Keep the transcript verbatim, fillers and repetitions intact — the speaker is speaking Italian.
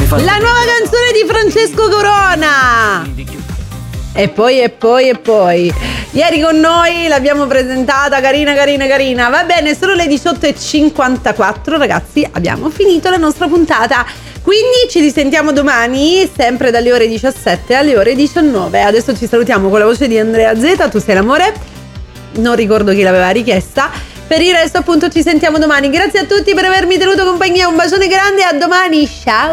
La nuova canzone di Francesco Corona. E poi, e poi, e poi. Ieri con noi l'abbiamo presentata, carina, carina, carina. Va bene, sono le diciotto e cinquantaquattro, ragazzi, abbiamo finito la nostra puntata. Quindi ci risentiamo domani, sempre dalle ore diciassette alle ore diciannove. Adesso ci salutiamo con la voce di Andrea Z, Tu sei l'amore. Non ricordo chi l'aveva richiesta. Per il resto appunto ci sentiamo domani. Grazie a tutti per avermi tenuto compagnia. Un bacione grande, a domani, ciao.